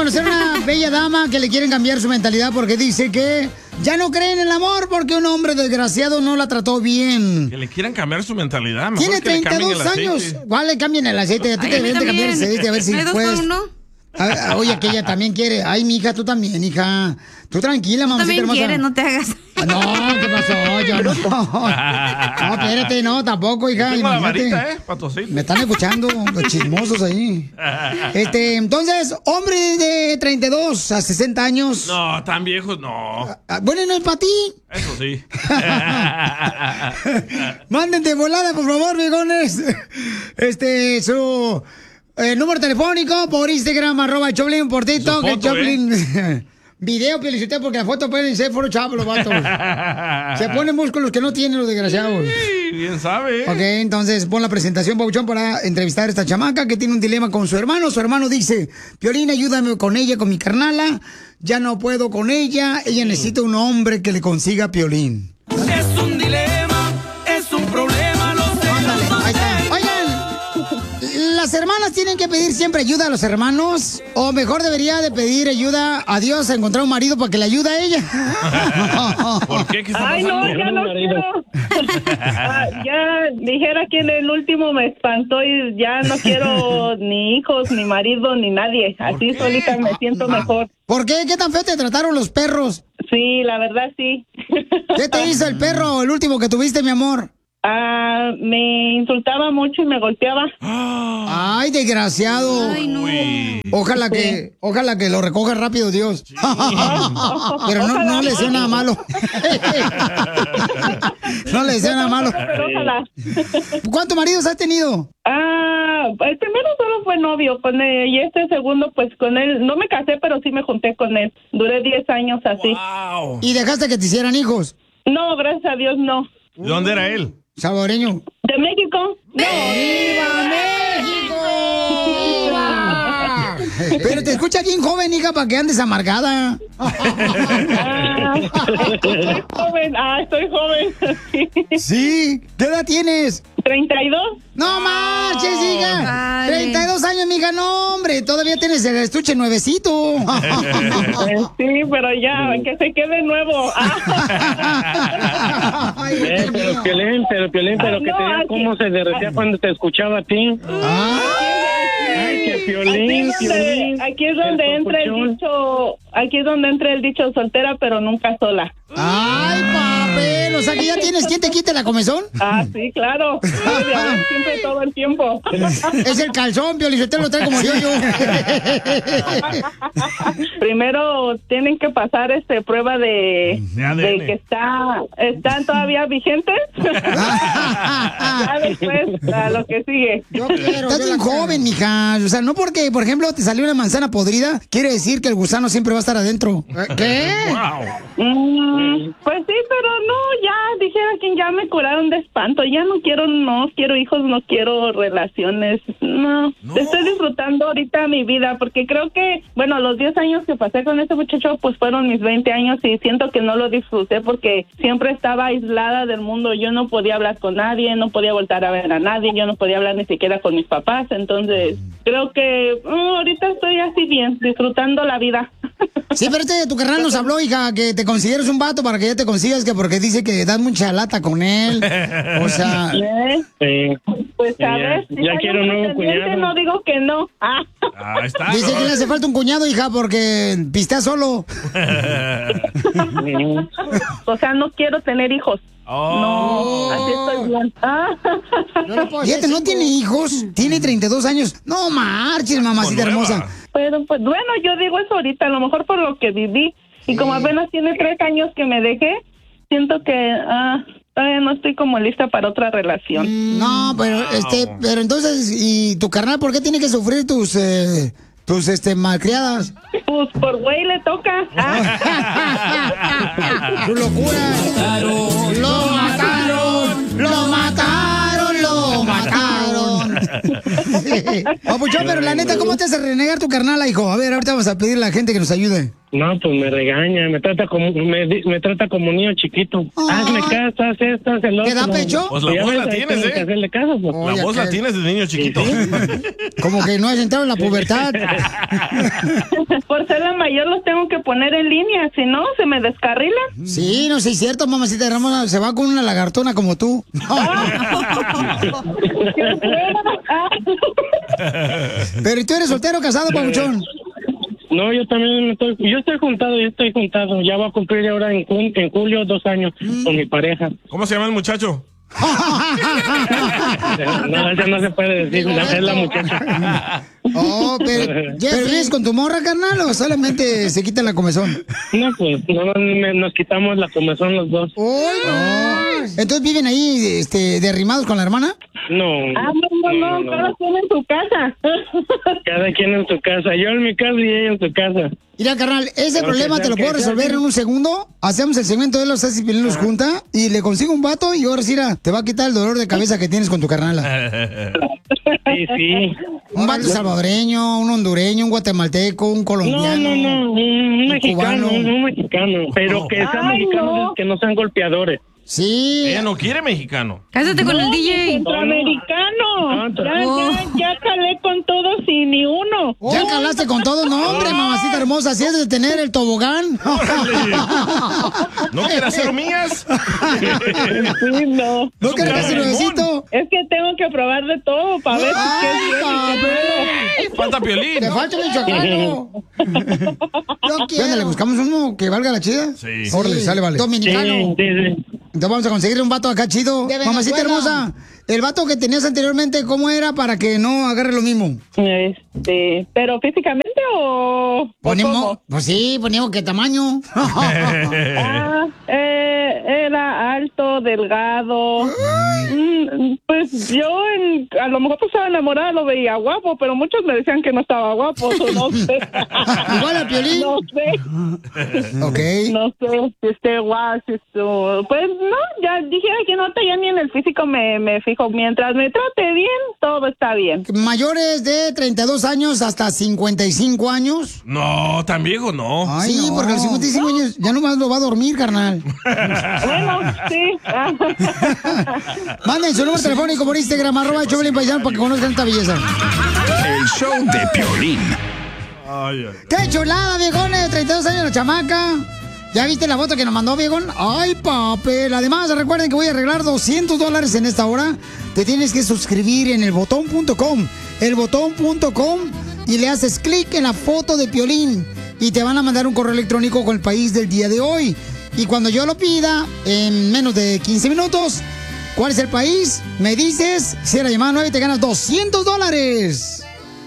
conocer a una bella dama que le quieren cambiar su mentalidad porque dice que ya no cree en el amor porque un hombre desgraciado no la trató bien. Que le quieran cambiar su mentalidad. Mejor Tiene que le cambien 32 el años. aceite. ¿Cuál le cambien el aceite? A ti te deben de cambiar el aceite a ver si puedes. Oye, que ella también quiere. Ay, mi hija, tú también, hija. Tú tranquila, mamacita también hermosa. quieres, no te hagas. No, ¿qué pasó? Yo no. No, espérate, no, tampoco, hija. Tengo la Imagínate. varita, patosito. Me están escuchando los chismosos ahí. Entonces, hombre de 32 a 60 años. No, tan viejos, no. Bueno, no es para ti. Eso sí. Manden de volada, por favor, viejones. Su número telefónico por Instagram, @Choplin, por TikTok, foto, Choplin. Video, Pielicotelo, porque la foto pueden ser foro chavo, los vatos. Se ponen músculos que no tienen los desgraciados. Sí, bien sabe. Ok, entonces pon la presentación, Pabuchón, para entrevistar a esta chamaca que tiene un dilema con su hermano. Su hermano dice, Piolín, ayúdame con ella, con mi carnala. Ya no puedo con ella. Ella necesita un hombre que le consiga a Piolín. Es un dilema, es un problema, lo sé. Ándale, ahí está. Oigan, ¿las hermanas tienen que pedir siempre ayuda a los hermanos? ¿O mejor debería de pedir ayuda a Dios a encontrar un marido para que le ayude a ella? ¿Por qué? ¿Qué está Ay, pasando? no, ya no quiero. Ya dijera que en el último me espantó y ya no quiero ni hijos, ni marido, ni nadie. Así solita me siento mejor. ¿Por qué? ¿Qué tan feo te trataron los perros? Sí, la verdad sí. ¿Qué te hizo el perro, el último que tuviste, mi amor? Me insultaba mucho y me golpeaba. Ay, desgraciado. Ay, no. Ojalá que lo recoja rápido Dios. Pero no le deseo nada malo. No le deseo nada malo. Pero ojalá. ¿Cuántos maridos has tenido? El primero solo fue novio con él y este segundo pues con él. No me casé, pero sí me junté con él. Duré 10 años así. Wow. ¿Y dejaste que te hicieran hijos? No, gracias a Dios no. ¿De dónde era él? Salvadoreño. ¿De México? No. ¡Viva México! ¡Viva! Pero te escucha bien joven, hija, para que andes amargada. Estoy joven. Estoy joven. Sí. ¿Qué edad tienes? 32. ¡No marches, hija! Vale. 32 años, mija, no, hombre. Todavía tienes el estuche nuevecito. Sí, pero ya, que se quede nuevo. Ay, Dios mío. Pero Piolín, pero que No, te diga aquí- cómo se derretía cuando te escuchaba a ti. Ay, que Piolín, Aquí es donde entra el dicho, aquí es donde entra el dicho soltera, pero nunca sola. Ay, papel. O sea que ya tienes quien te quite la comezón. Sí, claro. Siempre todo el tiempo. Es el calzón, Piolín, usted lo trae como yo. Primero tienen que pasar prueba de que están todavía vigentes. Ya después a lo que sigue. Estás bien joven, mija. O sea, no porque, por ejemplo, te salió una manzana podrida, quiere decir que el gusano siempre va a estar adentro. ¿Qué? Pues sí, pero no, ya dijera que ya me curaron de espanto. Ya no quiero hijos, no quiero relaciones. No. Estoy disfrutando ahorita mi vida porque creo que, bueno, los 10 años que pasé con este muchacho, pues fueron mis 20 años y siento que no lo disfruté porque siempre estaba aislada del mundo. Yo no podía hablar con nadie, no podía voltar a ver a nadie, yo no podía hablar ni siquiera con mis papás. Entonces, creo que ahorita estoy así bien, disfrutando la vida. Sí, pero tu carnal nos habló, hija, que te consideres un vato para que ya te consigas, que porque dice que das mucha lata con él. O sea... Pues a ver, ya quiero un nuevo cuñado. No digo que no. Ahí está. Dice que le hace falta un cuñado, hija, porque pistea solo. O sea, no quiero tener hijos. No, así estoy bien. Fíjate, no tiene hijos, tiene 32 años. No marches, mamacita hermosa. Pero pues bueno, yo digo eso ahorita, a lo mejor por lo que viví. Y como apenas tiene 3 años que me dejé, siento que todavía no estoy como lista para otra relación. No, pero entonces, ¿y tu carnal por qué tiene que sufrir tus malcriadas? Pues por güey le toca. ¡Su locura! ¡Lo mataron! ¡Lo mataron! ¡Lo mataron! Papuchón, pero la neta, ¿cómo te hace renegar tu carnal, hijo? A ver, ahorita vamos a pedirle a la gente que nos ayude. No, pues me regaña, me trata como un niño chiquito. Hazme caso, haz esto, haz el otro. ¿Te da pecho? Pues la voz la tienes, que hacerle caso, pues. La voz la tienes de niño chiquito. Como que no has entrado en la pubertad. Por ser la mayor los tengo que poner en línea, si no, se me descarrilan. Sí, no sé, es cierto, mamacita hermosa, se va con una lagartona como tú. Pero ¿y tú eres soltero o casado, papuchón? No, yo también estoy juntado. Ya voy a cumplir ahora en julio 2 años con mi pareja. ¿Cómo se llama el muchacho? No, eso no se puede decir, es la muchacha. Oh, pero ¿vives con tu morra, carnal, o solamente se quita la comezón? No, pues, nos quitamos la comezón los dos. ¡Uy, no! ¿Entonces viven ahí, derrimados con la hermana? No. No, cada quien en su casa. Cada quien en su casa, yo en mi casa y ella en su casa. Mira, carnal, ese problema te lo puedo resolver en un segundo. Hacemos el segmento de los y Piolín los junta y le consigo un vato y ahora sí, te va a quitar el dolor de cabeza que tienes con tu carnala. Sí. Un vato salvadoreño, un hondureño, un guatemalteco, un colombiano. No, un mexicano, pero que sean mexicanos, que no sean golpeadores. Sí. Ella no quiere mexicano. Cásate con el DJ. Centroamericano. Ya calé con todos y ni uno. ¿Ya calaste con todo? No, hombre, mamacita hermosa, si es de tener el tobogán. ¿No quieres hacer mías? Sí, no. ¿No quieres hacer un besito? Es que tengo que probar de todo para ver si es bien. Falta Piolín. Te falta el michoacano. Yo quiero. ¿Le buscamos uno que valga la chida? Sí. Órale, sale, vale. Dominicano. Sí. Entonces vamos a conseguir un vato acá chido. Mamacita hermosa, el vato que tenías anteriormente, ¿cómo era para que no agarre lo mismo? ¿Pero físicamente o Ponemos, pues sí, ponemos qué tamaño. Era alto, delgado. Pues yo a lo mejor pues estaba enamorada, lo veía guapo, pero muchos me decían que no estaba guapo, no sé. Igual a Piolín. No sé. Ok. No sé si esté guau, si esto... Pues no, ya dijera que no, ya ni en el físico me fijo. Mientras me trate bien, todo está bien. ¿Mayores de 32 años hasta 55 años? No, tan viejo no. Ay, sí, no. Porque a los 55 años ya nomás lo va a dormir, carnal. Bueno, sí. Manden su número telefónico por Instagram, @Chovelin Paisano, para que conozcan esta belleza. El show de Piolín. ¡Qué chulada, viejones! 32 años la chamaca. ¿Ya viste la foto que nos mandó, viejón? ¡Ay, papel! Además, recuerden que voy a arreglar $200 en esta hora. Te tienes que suscribir en elbotón.com. Elbotón.com y le haces clic en la foto de Piolín. Y te van a mandar un correo electrónico con el país del día de hoy. Y cuando yo lo pida, en menos de 15 minutos, ¿cuál es el país? Me dices, si la llamada 9 te ganas $200.